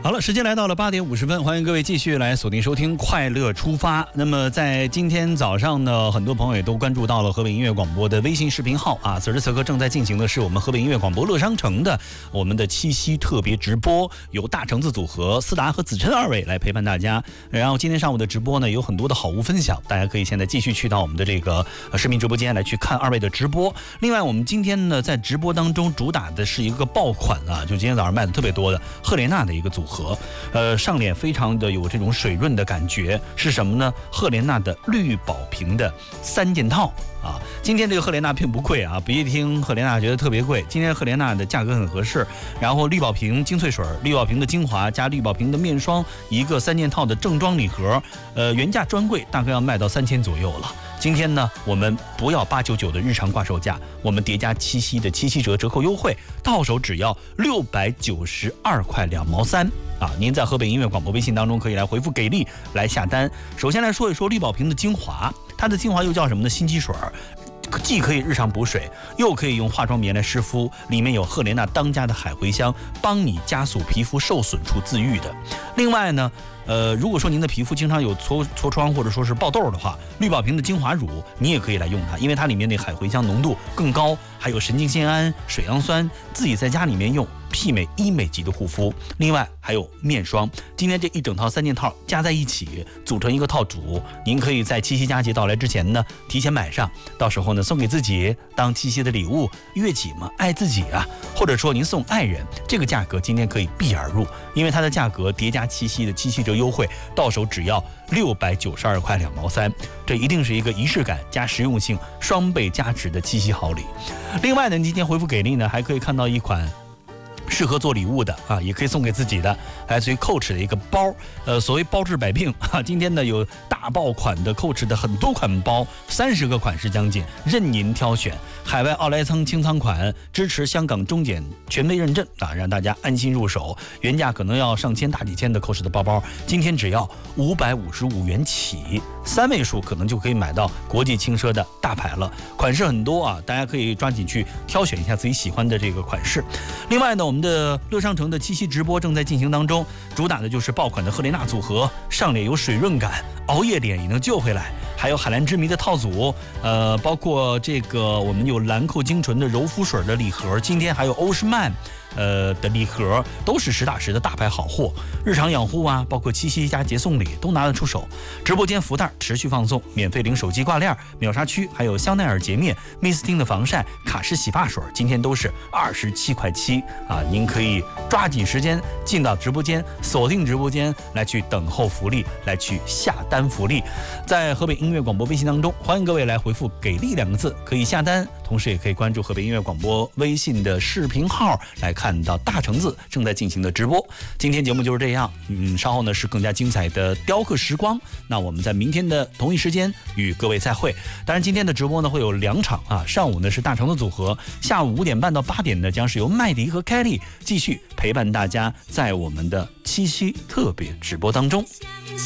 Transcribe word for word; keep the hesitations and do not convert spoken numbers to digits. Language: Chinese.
好了，时间来到了八点五十分，欢迎各位继续来锁定收听快乐出发。那么在今天早上呢，很多朋友也都关注到了河北音乐广播的微信视频号啊。此时此刻正在进行的是我们河北音乐广播乐商城的我们的七夕特别直播，由大橙子组合思达和子琛二位来陪伴大家。然后今天上午的直播呢，有很多的好物分享，大家可以现在继续去到我们的这个视频直播间来去看二位的直播。另外，我们今天呢在直播当中主打的是一个爆款啊，就今天早上卖的特别多的赫莲娜的一个组合。和呃上脸非常的有这种水润的感觉，是什么呢？赫莲娜的绿宝瓶的三件套啊。今天这个赫莲娜并不贵啊，别一听赫莲娜觉得特别贵，今天赫莲娜的价格很合适。然后绿宝瓶精粹水、绿宝瓶的精华加绿宝瓶的面霜，一个三件套的正装礼盒，呃原价专柜大概要卖到三千左右了。今天呢，我们不要八九九的日常挂售价，我们叠加七夕的七夕折折扣优惠，到手只要六百九十二块两毛三啊！您在河北音乐广播微信当中可以来回复给力来下单。首先来说一说绿宝瓶的精华，它的精华又叫什么呢？心机水，既可以日常补水，又可以用化妆棉来湿敷，里面有赫莲娜当家的海茴香，帮你加速皮肤受损处自愈的。另外呢，呃，如果说您的皮肤经常有痤痤疮或者说是爆痘的话，绿宝瓶的精华乳你也可以来用它，因为它里面的海茴香浓度更高，还有神经酰胺、水杨酸，自己在家里面用，媲美医美级的护肤。另外还有面霜，今天这一整套三件套加在一起组成一个套组，您可以在七夕佳节到来之前呢提前买上，到时候呢送给自己当七夕的礼物，悦己嘛，爱自己啊，或者说您送爱人，这个价格今天可以避而入，因为它的价格叠加七夕的七夕折优惠，到手只要六百九十二块两毛三，这一定是一个仪式感加实用性双倍加持的七夕好礼。另外呢，今天回复给力呢，还可以看到一款适合做礼物的啊，也可以送给自己的，来自于 Coach 的一个包。呃，所谓包治百病啊，今天呢有大爆款的 Coach 的很多款包，三十个款式将近，任您挑选。海外奥莱仓清仓款，支持香港中检权威认证啊，让大家安心入手。原价可能要上千大几千的 Coach 的包包，今天只要五百五十五元起，三位数可能就可以买到国际轻奢的大牌了。款式很多啊，大家可以抓紧去挑选一下自己喜欢的这个款式。另外呢，我们的乐商城的七夕直播正在进行当中，主打的就是爆款的赫莲娜组合，上脸有水润感，熬夜脸也能救回来。还有海蓝之谜的套组，呃，包括这个我们有兰蔻精纯的柔肤水的礼盒，今天还有欧诗漫呃的礼盒，都是实打实的大牌好货。日常养护啊，包括七夕佳节送礼都拿得出手。直播间福袋持续放送，免费领手机挂链、秒杀区，还有香奈儿洁面、蜜斯汀的防晒、卡诗洗发水，今天都是二十七块七啊！您可以抓紧时间进到直播间，锁定直播间来去等候福利，来去下单福利。在河北音乐广播微信当中，欢迎各位来回复给力两个字，可以下单，同时也可以关注河北音乐广播微信的视频号来看到大橙子正在进行的直播。今天节目就是这样，嗯，稍后呢是更加精彩的雕刻时光。那我们在明天的同一时间与各位再会。当然，今天的直播呢会有两场啊，上午呢是大橙子组合，下午五点半到八点呢将是由麦迪和凯莉继续陪伴大家在我们的七夕特别直播当中。